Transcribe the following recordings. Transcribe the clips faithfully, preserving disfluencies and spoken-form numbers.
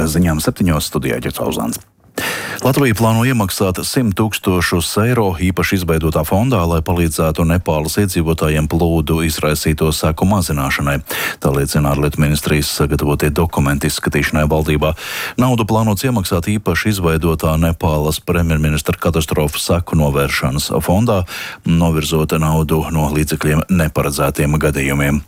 pēc ziņām septiņos studijā Ģercauzāns. Latvija plāno iemaksāt simt tūkstošus eiro īpaši izveidotā fondā, lai palīdzētu Nepāles iedzīvotājiem plūdu izraisīto seku mazināšanai. Tā liecina ārlietu ministrijas sagatavotie dokumenti izskatīšanai valdībā. Naudu plānots iemaksāt īpaši izveidotā Nepāles premjerministra katastrofu seku novēršanas fondā, novirzot naudu no līdzekļiem neparedzētiem gadījumiem.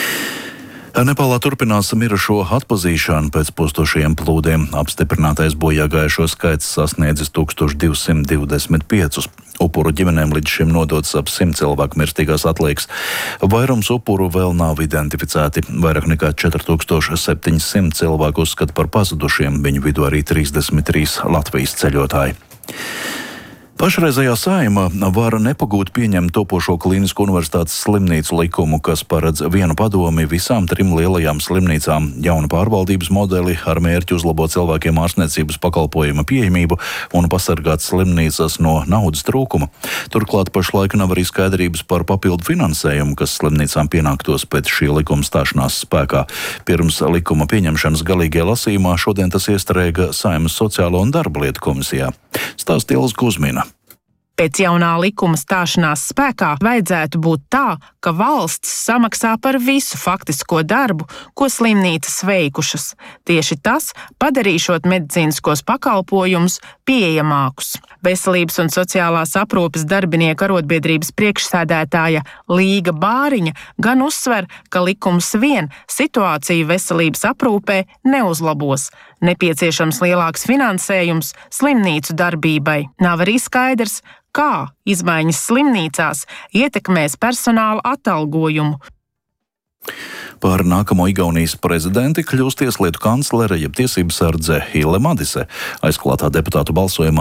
Nepālā turpinās mirušo atpazīšanu pēc postošajiem plūdiem. Apstiprinātais bojāgājušo skaits sasniedzis tūkstoš divsimt divdesmit piecus. Upuru ģimenēm līdz šim nodots ap simt cilvēku mirstīgās atliekas. Vairums upuru vēl nav identificēti. Vairāk nekā četri tūkstoši septiņi simti cilvēku uzskata par pazudušiem, viņu vidū arī trīsdesmit trīs Latvijas ceļotāji. Pašreizējā Saeima var nepagūt pieņemt topošo Klīnisko universitātes slimnīcu likumu, kas paredz vienu padomi visām trim lielajām slimnīcām, jaunu pārvaldības modeli ar mērķi uzlabot cilvēkiem ārstniecības pakalpojuma pieejamību un pasargāt slimnīcas no naudas trūkuma. Turklāt pašlaik nav arī skaidrības par papildu finansējumu, kas slimnīcām pienāktos pēc šī likuma stāšanās spēkā. Pirms likuma pieņemšanas galīgajā lasījumā šodien tas iestrēga Saeimas sociālo un darba lietu komisijā. Stāsta Ilze Kuzmina. Pēc jaunā likuma stāšanās spēkā vajadzētu būt tā, ka valsts samaksā par visu faktisko darbu, ko slimnīcas veikušas. Tieši tas padarīšot medicīniskos pakalpojumus pieejamākus. Veselības un sociālās aprūpes darbinieku arotbiedrības priekšsēdētāja Līga Bāriņa gan uzsver, ka likums vien situāciju veselības aprūpē neuzlabos. Nepieciešams lielāks finansējums slimnīcu darbībai. Nav arī skaidrs, kā izmaiņas slimnīcās ietekmēs personāla atalgojumu. Par nākamo Igaunijas prezidenti kļūs tieslietu kanclere jeb tiesības sardze Hille Madise. Aizklātā deputātu balsojumā